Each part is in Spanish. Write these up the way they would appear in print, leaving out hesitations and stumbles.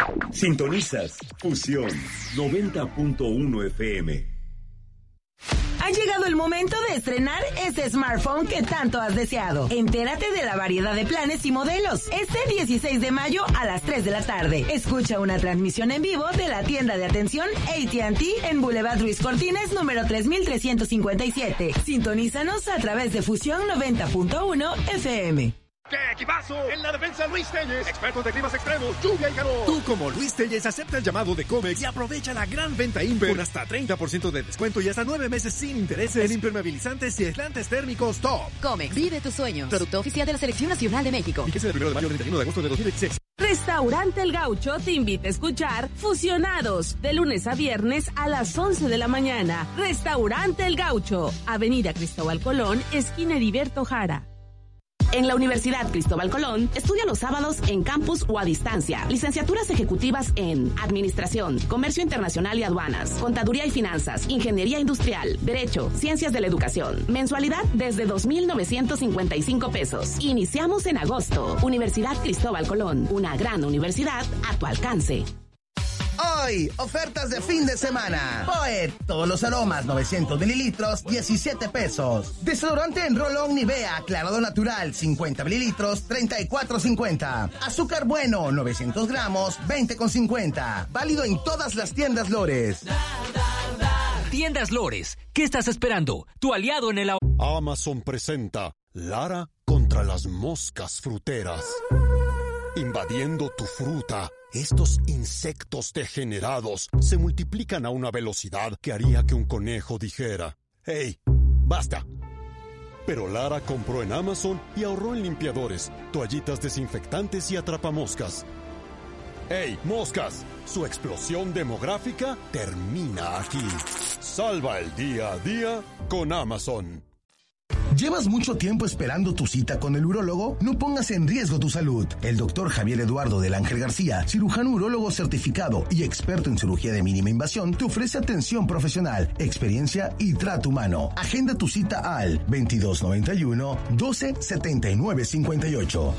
Sintonizas Fusión 90.1 FM. Ha llegado el momento de estrenar ese smartphone que tanto has deseado. Entérate de la variedad de planes y modelos. Este 16 de mayo a las 3 de la tarde. Escucha una transmisión en vivo de la tienda de atención AT&T en Boulevard Ruiz Cortines, número 3357. Sintonízanos a través de Fusión 90.1 FM. ¡Qué equipazo! En la defensa, Luis Telles, expertos de climas extremos, lluvia y calor. Tú, como Luis Telles, acepta el llamado de Comex y aprovecha la gran venta Imper con hasta 30% de descuento y hasta 9 meses sin intereses en impermeabilizantes y aislantes térmicos top. Comex, vive tus sueños. Producto oficial de la Selección Nacional de México. Fíjese del 1 de mayo al 31 de agosto de 2016. Restaurante El Gaucho te invita a escuchar Fusionados, de lunes a viernes a las 11 de la mañana. Restaurante El Gaucho, Avenida Cristóbal Colón, esquina Heriberto Jara. En la Universidad Cristóbal Colón, estudia los sábados en campus o a distancia. Licenciaturas ejecutivas en Administración, Comercio Internacional y Aduanas, Contaduría y Finanzas, Ingeniería Industrial, Derecho, Ciencias de la Educación. Mensualidad desde 2,955 pesos. Iniciamos en agosto. Universidad Cristóbal Colón, una gran universidad a tu alcance. Hoy, ofertas de fin de semana. Poet, todos los aromas, 900 mililitros, 17 pesos. Desodorante en Roll-On Nivea, aclarado natural, 50 mililitros, 34.50. Azúcar bueno, 900 gramos, 20.50. Válido en todas las tiendas Lores. Tiendas Lores, ¿qué estás esperando? Tu aliado en el... Amazon presenta Lara contra las moscas fruteras. Invadiendo tu fruta, estos insectos degenerados se multiplican a una velocidad que haría que un conejo dijera: ¡Hey, basta! Pero Lara compró en Amazon y ahorró en limpiadores, toallitas desinfectantes y atrapamoscas. ¡Hey, moscas! Su explosión demográfica termina aquí. Salva el día a día con Amazon. ¿Llevas mucho tiempo esperando tu cita con el urólogo? No pongas en riesgo tu salud. El doctor Javier Eduardo del Ángel García, cirujano urólogo certificado y experto en cirugía de mínima invasión, te ofrece atención profesional, experiencia y trato humano. Agenda tu cita al 2291 12 79 58.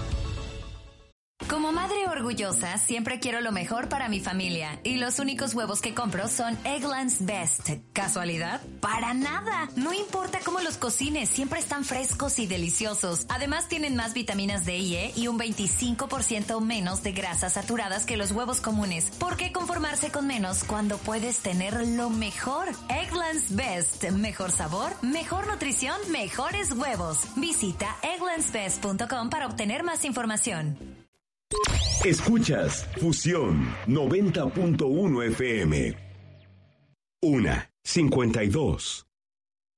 Como madre orgullosa, siempre quiero lo mejor para mi familia. Y los únicos huevos que compro son Eggland's Best. ¿Casualidad? ¡Para nada! No importa cómo los cocines, siempre están frescos y deliciosos. Además, tienen más vitaminas D y E y un 25% menos de grasas saturadas que los huevos comunes. ¿Por qué conformarse con menos cuando puedes tener lo mejor? Eggland's Best. Mejor sabor, mejor nutrición, mejores huevos. Visita egglandsbest.com para obtener más información. Escuchas Fusión 90.1 FM. 1:52.